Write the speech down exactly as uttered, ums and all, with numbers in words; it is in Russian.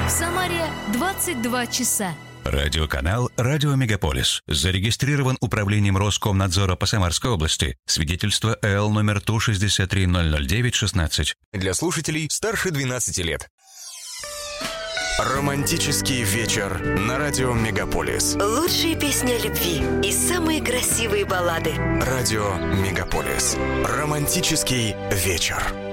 В Самаре двадцать два часа. Радиоканал «Радио Мегаполис». Зарегистрирован Управлением Роскомнадзора по Самарской области. Свидетельство эл номер Ту шестьдесят три ноль ноль девять шестнадцать. Для слушателей старше двенадцати лет. Романтический вечер на радио Мегаполис. Лучшие песни о любви и самые красивые баллады. Радио Мегаполис. Романтический вечер.